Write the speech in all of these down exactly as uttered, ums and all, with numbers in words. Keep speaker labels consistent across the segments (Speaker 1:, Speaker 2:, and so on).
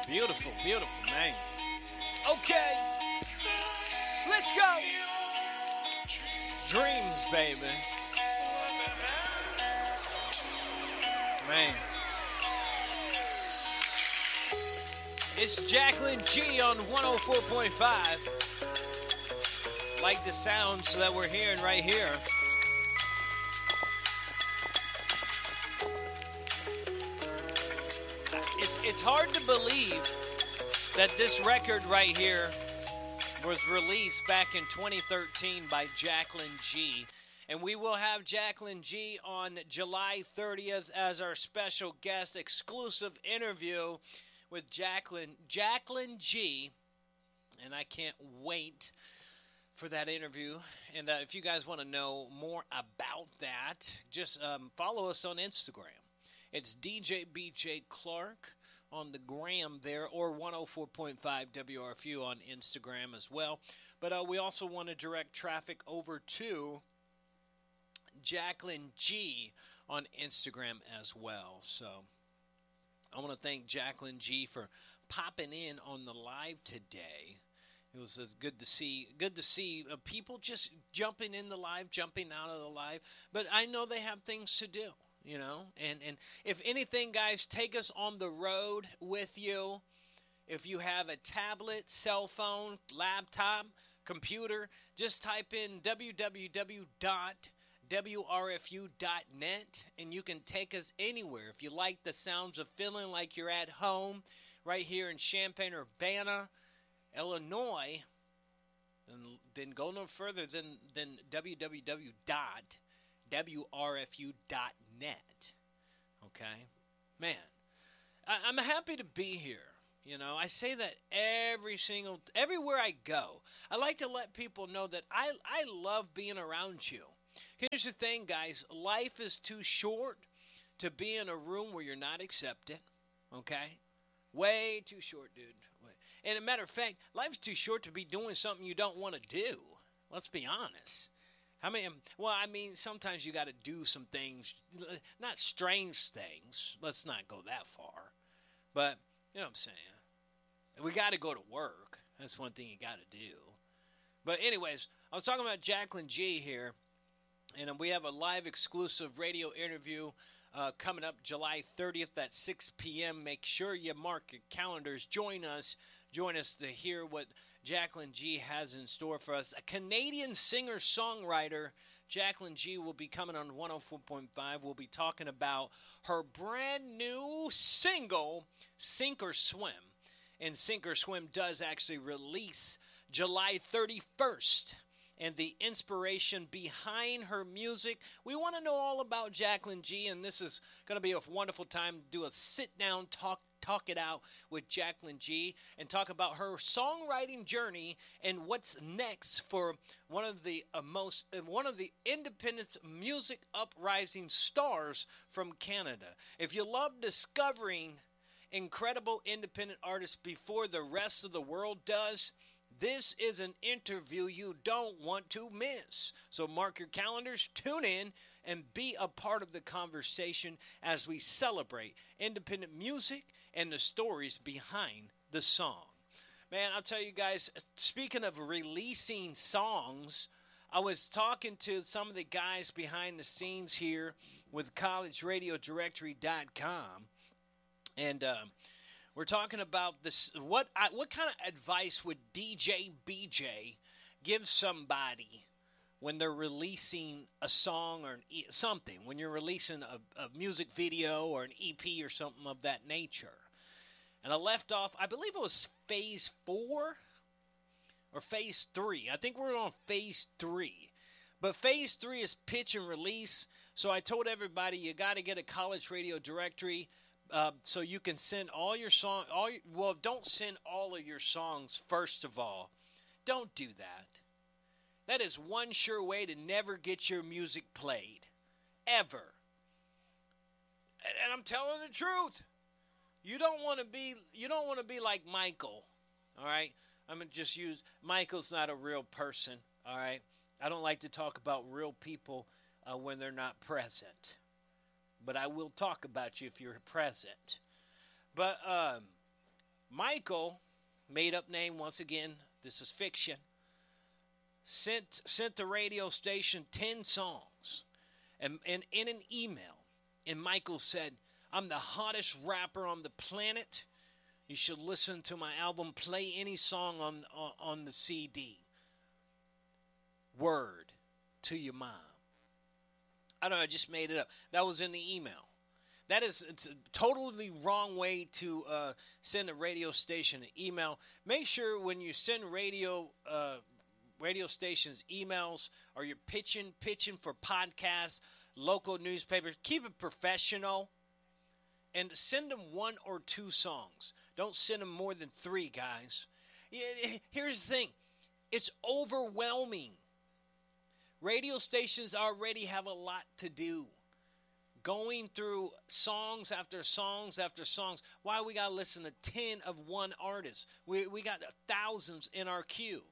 Speaker 1: Beautiful, beautiful, man. Okay, let's go. Dreams, baby. Man. It's Jacqueline G on one oh four point five. Like the sounds that we're hearing right here. It's, it's hard to believe that this record right here was released back in twenty thirteen by Jacqueline G. And we will have Jacqueline G on July thirtieth as our special guest exclusive interview with Jacqueline, Jacqueline G. And I can't wait for that interview. And uh, if you guys want to know more about that, just um, follow us on Instagram. It's D J B J Clark on the gram there, or one oh four point five W R F U on Instagram as well. But uh, we also want to direct traffic over to Jacqueline G on Instagram as well. So I want to thank Jacqueline G for popping in on the live today. It was uh, good to see good to see uh, people just jumping in the live, jumping out of the live. But I know they have things to do, you know. And, and if anything, guys, take us on the road with you. If you have a tablet, cell phone, laptop, computer, just type in w w w dot w r f u dot net and you can take us anywhere. If you like the sounds of feeling like you're at home right here in Champaign-Urbana, Illinois, then, then go no further than, than w w w dot w r f u dot net. Okay? Man, I, I'm happy to be here. You know, I say that every single, everywhere I go. I like to let people know that I, I love being around you. Here's the thing, guys. Life is too short to be in a room where you're not accepted. Okay? Way too short, dude. And as a matter of fact, life's too short to be doing something you don't want to do. Let's be honest. I mean, well, I mean, sometimes you got to do some things, not strange things. Let's not go that far. But, you know what I'm saying? We got to go to work. That's one thing you got to do. But anyways, I was talking about Jacqueline G here. And we have a live exclusive radio interview uh, coming up July thirtieth at six p.m. Make sure you mark your calendars. Join us. Join us to hear what Jacqueline G has in store for us. A Canadian singer-songwriter, Jacqueline G, will be coming on one oh four point five. We'll be talking about her brand new single, Sink or Swim. And Sink or Swim does actually release July thirty-first. And the inspiration behind her music. We want to know all about Jacqueline G, and this is going to be a wonderful time to do a sit-down talk, talk it out with Jacqueline G, and talk about her songwriting journey and what's next for one of the uh, most, uh, one of the independent music uprising stars from Canada. If you love discovering incredible independent artists before the rest of the world does, this is an interview you don't want to miss. So mark your calendars, tune in, and be a part of the conversation as we celebrate independent music and the stories behind the song. Man, I'll tell you guys, speaking of releasing songs, I was talking to some of the guys behind the scenes here with college radio directory dot com, and um, we're talking about this. What I, what kind of advice would D J B J give somebody when they're releasing a song or an e- something? When you're releasing a, a music video or an E P or something of that nature? And I left off. I believe it was phase four or phase three. I think we're on phase three. But phase three is pitch and release. So I told everybody you got to get a college radio directory. Uh, so you can send all your songs, all your, well, don't send all of your songs, first of all. Don't do that. That is one sure way to never get your music played. Ever. And, and I'm telling the truth. You don't want to be, you don't want to be like Michael, all right? I'm going to just use, Michael's not a real person, all right? I don't like to talk about real people uh, when they're not present. But I will talk about you if you're present. But um, Michael, made up name once again, this is fiction, sent sent the radio station ten songs and, and in an email. And Michael said, I'm the hottest rapper on the planet. You should listen to my album, play any song on, on, on the C D. Word to your mom. I don't know, I just made it up. That was in the email. That is it's a totally wrong way to uh, send a radio station an email. Make sure when you send radio uh, radio stations emails or you're pitching, pitching for podcasts, local newspapers, keep it professional and send them one or two songs. Don't send them more than three, guys. Here's the thing. It's overwhelming. Radio stations already have a lot to do. Going through songs after songs after songs. Why we got to listen to ten of one artist? We, we got thousands in our queue.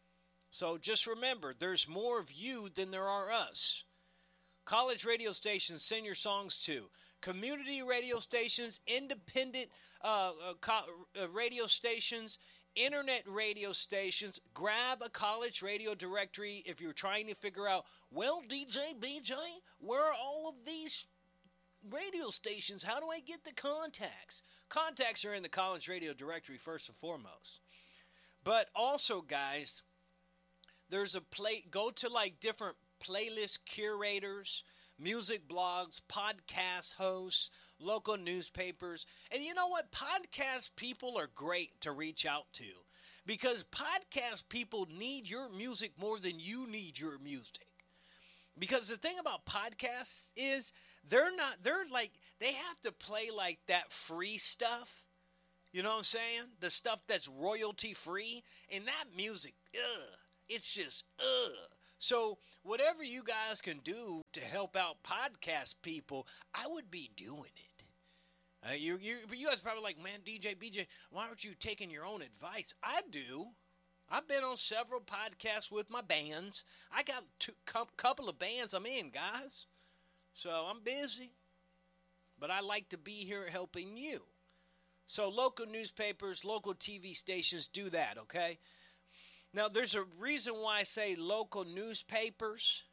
Speaker 1: So just remember, there's more of you than there are us. College radio stations, send your songs to. Community radio stations, independent uh, uh, co- uh, radio stations, internet radio stations. Grab a college radio directory if you're trying to figure out, well, D J, B J, where are all of these radio stations? How do I get the contacts? Contacts are in the college radio directory first and foremost. But also, guys, there's a play. Go to like different playlist curators, music blogs, podcast hosts, local newspapers. And you know what? Podcast people are great to reach out to because podcast people need your music more than you need your music. Because the thing about podcasts is they're not, they're like, they have to play like that free stuff. You know what I'm saying? The stuff that's royalty free. And that music, ugh, it's just, ugh. So whatever you guys can do to help out podcast people, I would be doing it. Uh, you, you, but you guys are probably like, man, D J, B J, why aren't you taking your own advice? I do. I've been on several podcasts with my bands. I got a couple of bands I'm in, guys. So I'm busy. But I like to be here helping you. So local newspapers, local T V stations, do that, okay? Now, there's a reason why I say local newspapers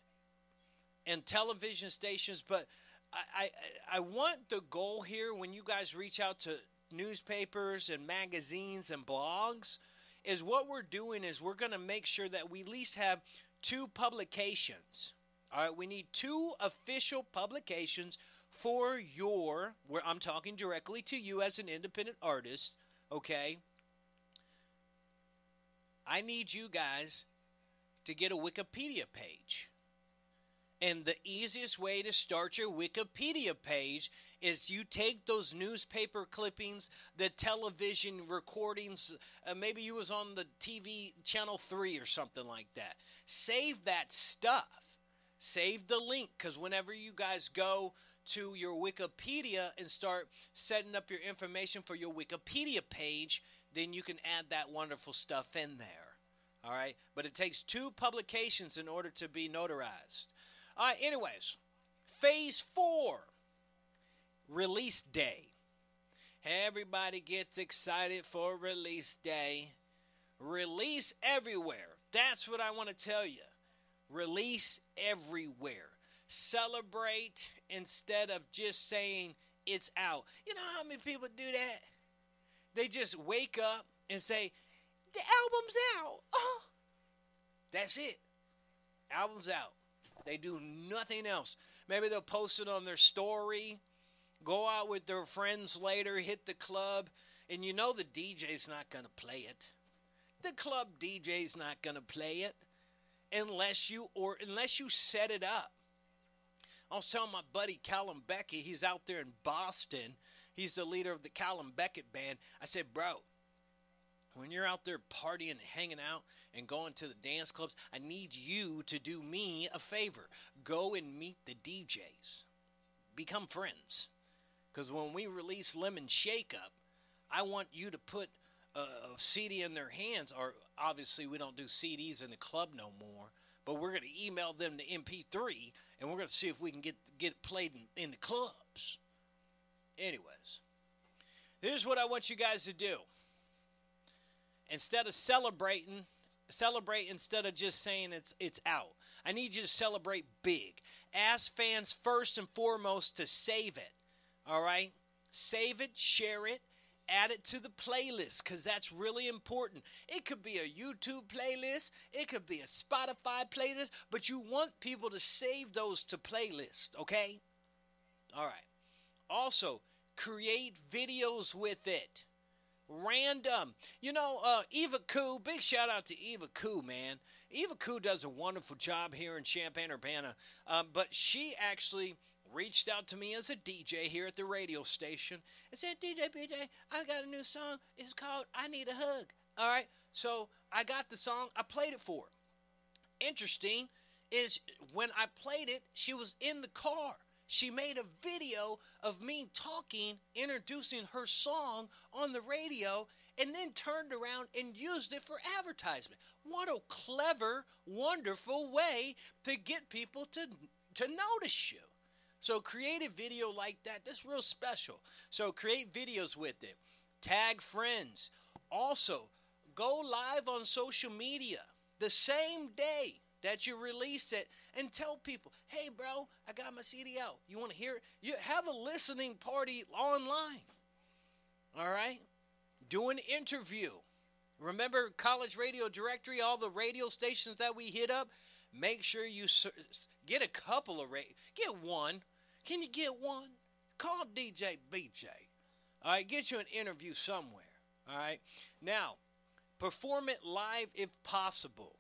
Speaker 1: and television stations, but I, I, I want the goal here when you guys reach out to newspapers and magazines and blogs is what we're doing is we're going to make sure that we at least have two publications. All right, we need two official publications for your, where I'm talking directly to you as an independent artist, okay? I need you guys to get a Wikipedia page. And the easiest way to start your Wikipedia page is you take those newspaper clippings, the television recordings, uh, maybe you was on the T V channel three or something like that. Save that stuff. Save the link, because whenever you guys go to your Wikipedia and start setting up your information for your Wikipedia page, then you can add that wonderful stuff in there. All right? But it takes two publications in order to be notarized. All right, anyways, phase four, release day. Everybody gets excited for release day. Release everywhere. That's what I want to tell you. Release everywhere. Celebrate instead of just saying it's out. You know how many people do that? They just wake up and say, the album's out. Oh, that's it. Album's out. They do nothing else. Maybe they'll post it on their story, go out with their friends later, hit the club, and you know the D J's not going to play it. The club D J's not going to play it unless you or unless you set it up. I was telling my buddy Callum Beckett, he's out there in Boston. He's the leader of the Callum Beckett band. I said, bro, when you're out there partying, hanging out, and going to the dance clubs, I need you to do me a favor. Go and meet the D Js. Become friends. Because when we release Lemon Shake Up, I want you to put a, a C D in their hands. Or obviously we don't do C Ds in the club no more. But we're going to email them the M P three, and we're going to see if we can get, get it played in, in the clubs. Anyways, here's what I want you guys to do. Instead of celebrating, celebrate instead of just saying it's it's out. I need you to celebrate big. Ask fans first and foremost to save it. All right? Save it, share it, add it to the playlist because that's really important. It could be a YouTube playlist. It could be a Spotify playlist. But you want people to save those to playlist, okay? All right. Also, create videos with it. Random. You know, uh, Eva Koo, big shout out to Eva Koo, man. Eva Koo does a wonderful job here in Champaign-Urbana. Um, but she actually reached out to me as a D J here at the radio station and said, D J B J, I got a new song. It's called I Need a Hug. All right. So I got the song. I played it for her. Interesting is when I played it, she was in the car. She made a video of me talking, introducing her song on the radio, and then turned around and used it for advertisement. What a clever, wonderful way to get people to, to notice you. So create a video like that. That's real special. So create videos with it. Tag friends. Also, go live on social media the same day that you release it and tell people, hey, bro, I got my C D out. You want to hear it? You have a listening party online. All right? Do an interview. Remember College Radio Directory, all the radio stations that we hit up? Make sure you get a couple of, ra- get one. Can you get one? Call D J B J. All right, get you an interview somewhere. All right? Now, perform it live if possible.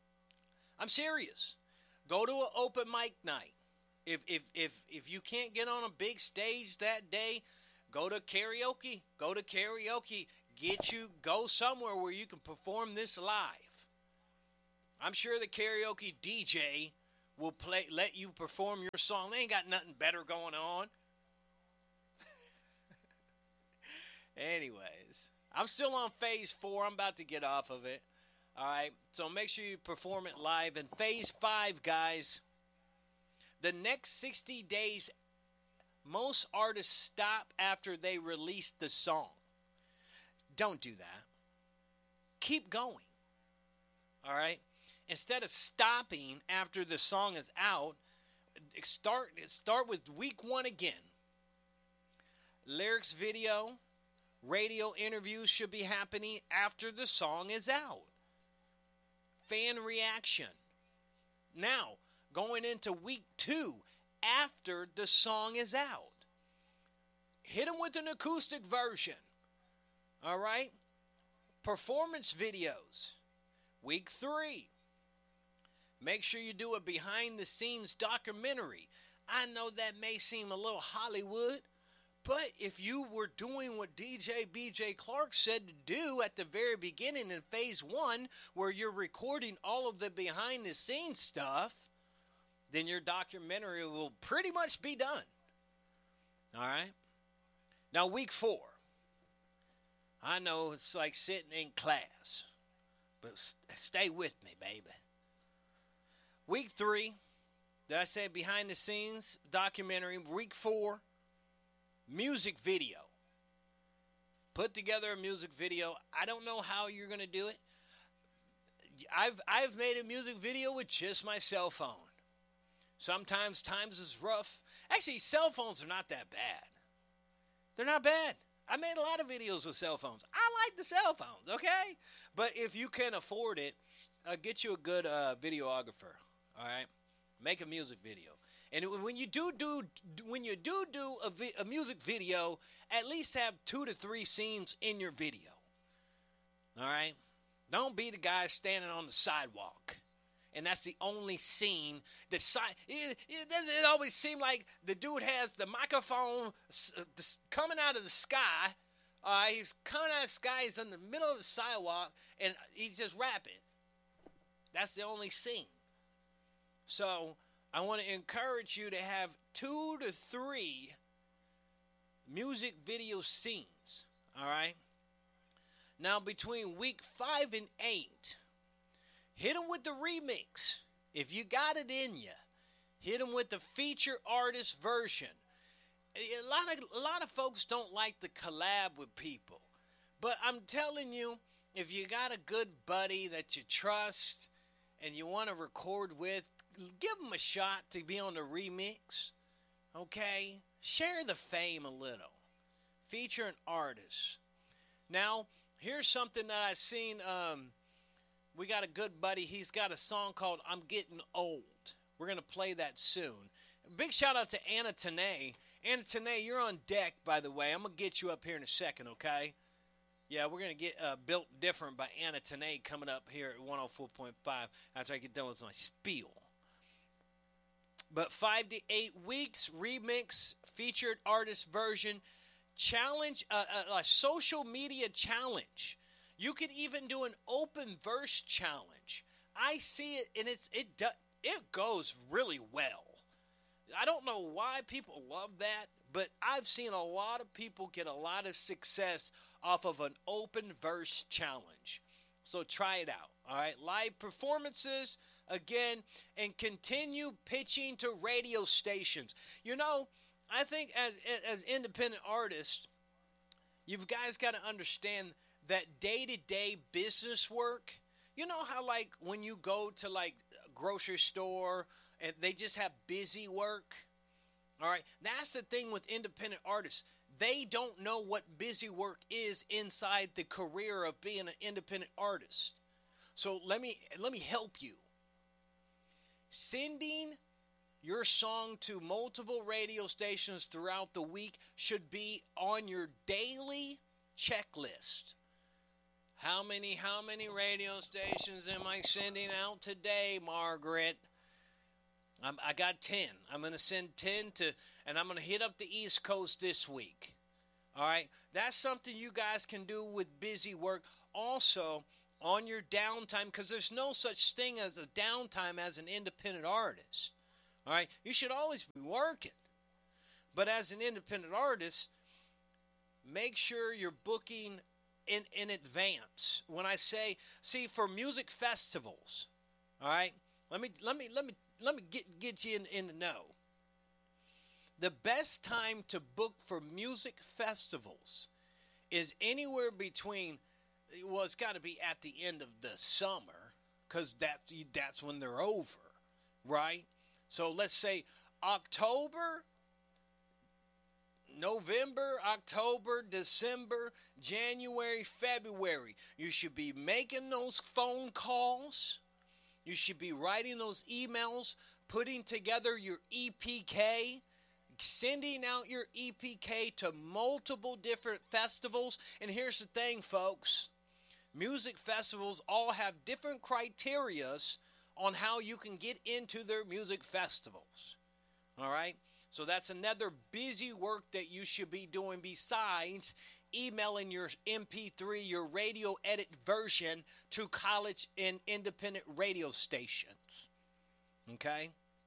Speaker 1: I'm serious. Go to an open mic night. If if if if you can't get on a big stage that day, go to karaoke. Go to karaoke. Get you go somewhere where you can perform this live. I'm sure the karaoke D J will play let you perform your song. They ain't got nothing better going on. Anyways, I'm still on phase four. I'm about to get off of it. All right, so make sure you perform it live. In phase five, guys, the next sixty days, most artists stop after they release the song. Don't do that. Keep going. All right? Instead of stopping after the song is out, start, start with week one again. Lyrics video, radio interviews should be happening after the song is out. Fan reaction. Now, going into week two, after the song is out, hit them with an acoustic version. All right? Performance videos. Week three. Make sure you do a behind-the-scenes documentary. I know that may seem a little Hollywood, but if you were doing what D J B J Clark said to do at the very beginning in phase one, where you're recording all of the behind-the-scenes stuff, then your documentary will pretty much be done. All right? Now, week four. I know it's like sitting in class, but stay with me, baby. Week three, did I say behind-the-scenes documentary? Week four. Music video. Put together a music video. I don't know how you're going to do it. I've I've made a music video with just my cell phone. Sometimes times is rough. Actually, cell phones are not that bad. They're not bad. I made a lot of videos with cell phones. I like the cell phones, okay? But if you can afford it, uh, get you a good uh, videographer, all right? Make a music video. And when you do do when you do do a, vi- a music video, at least have two to three scenes in your video. All right? Don't be the guy standing on the sidewalk, and that's the only scene. The side it, it, it always seemed like the dude has the microphone coming out of the sky. Uh, he's coming out of the sky. He's in the middle of the sidewalk, and he's just rapping. That's the only scene. So I want to encourage you to have two to three music video scenes, all right? Now, between week five and eight, hit them with the remix. If you got it in you, hit them with the feature artist version. A lot of, a lot of folks don't like to collab with people, but I'm telling you, if you got a good buddy that you trust and you want to record with, give them a shot to be on the remix. Okay? Share the fame a little. Feature an artist. Now, here's something that I seen. Um, we got a good buddy. He's got a song called I'm Getting Old. We're going to play that soon. Big shout out to Anna Tanay. Anna Tanay, you're on deck, by the way. I'm going to get you up here in a second, okay? Yeah, we're going to get uh, Built Different by Anna Tanay coming up here at one oh four point five after I get done with my spiel. But five to eight weeks, remix, featured artist version, challenge, uh, a, a social media challenge. You could even do an open verse challenge. I see it, and it's it do, it goes really well. I don't know why people love that, but I've seen a lot of people get a lot of success off of an open verse challenge. So try it out, all right? Live performances, again, and continue pitching to radio stations. You know, I think as as independent artists, you guys got to understand that day-to-day business work, you know how, like, when you go to, like, a grocery store and they just have busy work? All right, that's the thing with independent artists. They don't know what busy work is inside the career of being an independent artist. So let me let me help you. Sending your song to multiple radio stations throughout the week should be on your daily checklist. How many how many radio stations am I sending out today, Margaret? I'm, I got ten. I'm going to send ten to, and I'm going to hit up the East Coast this week. All right? That's something you guys can do with busy work. Also, on your downtime, because there's no such thing as a downtime as an independent artist. All right? You should always be working. But as an independent artist, make sure you're booking in, in advance. When I say, see, for music festivals, all right? Let me, let me, let me, Let me get get you in, in the know. The best time to book for music festivals is anywhere between, well, it's got to be at the end of the summer, because that, that's when they're over, right? So let's say October, November, October, December, January, February. You should be making those phone calls. You should be writing those emails, putting together your E P K, sending out your E P K to multiple different festivals. And here's the thing, folks. Music festivals all have different criterias on how you can get into their music festivals. All right? So that's another busy work that you should be doing besides emailing your M P three, your radio edit version to college and independent radio stations. Okay?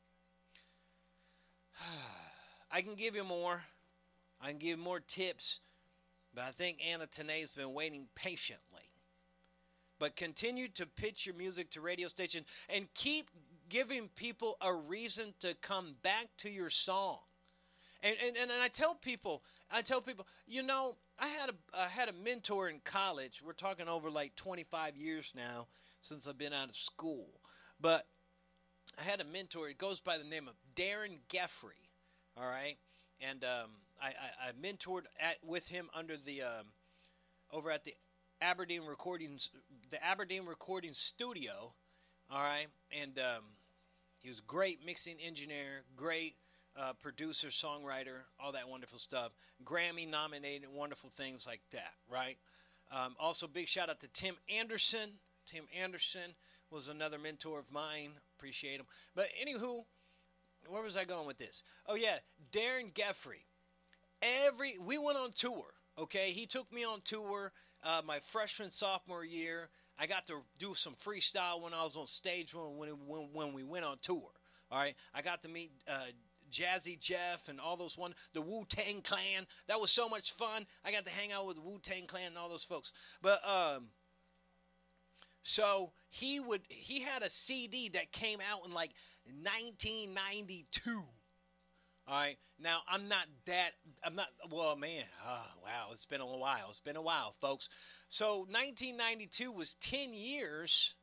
Speaker 1: I can give you more. I can give more tips, but I think Anna Tanay's been waiting patiently. But continue to pitch your music to radio stations and keep giving people a reason to come back to your song. And, and and I tell people, I tell people, you know, I had a I had a mentor in college. We're talking over like twenty-five years now since I've been out of school. But I had a mentor. It goes by the name of Darren Geffrey. All right, and um, I, I I mentored at with him under the um, over at the Aberdeen Recordings, the Aberdeen Recording Studio. All right, and um, he was a great mixing engineer, great. Uh, producer, songwriter, all that wonderful stuff. Grammy nominated, wonderful things like that, right? Um, also, big shout out to Tim Anderson. Tim Anderson was another mentor of mine. Appreciate him. But anywho, where was I going with this? Oh yeah, Darren Geffrey. Every we went on tour. Okay, he took me on tour uh, my freshman sophomore year. I got to do some freestyle when I was on stage when when when, when we went on tour. All right, I got to meet. Uh, Jazzy Jeff and all those one, the Wu-Tang Clan. That was so much fun. I got to hang out with the Wu-Tang Clan and all those folks. But um, so he would he had a C D that came out in like nineteen ninety-two. All right. Now, I'm not that, I'm not, well, man, oh, wow, it's been a while. It's been a while, folks. So, nineteen ninety-two was ten years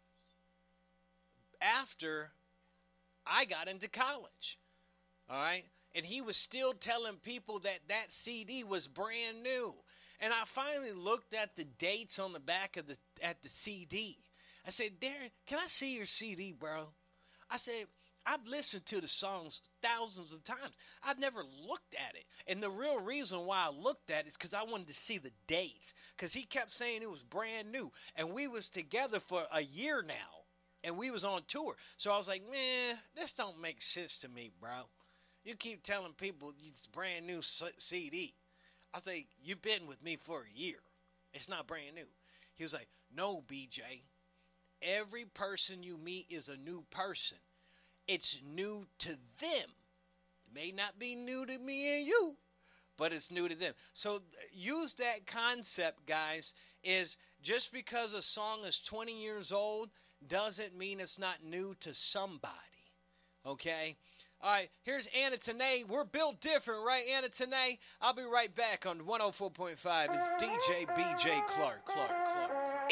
Speaker 1: after I got into college. All right. And he was still telling people that that C D was brand new. And I finally looked at the dates on the back of the at the C D. I said, Darren, can I see your C D, bro? I said, I've listened to the songs thousands of times. I've never looked at it. And the real reason why I looked at it is because I wanted to see the dates. Because he kept saying it was brand new. And we was together for a year now. And we was on tour. So I was like, man, this don't make sense to me, bro. You keep telling people it's brand new C D. I say, you've been with me for a year. It's not brand new. He was like, no, B J. Every person you meet is a new person. It's new to them. It may not be new to me and you, but it's new to them. So use that concept, guys, is just because a song is twenty years old doesn't mean it's not new to somebody. Okay? All right, here's Anna Tanay. We're built different, right, Anna Tanay? I'll be right back on one oh four point five. It's D J B J Clark, Clark, Clark.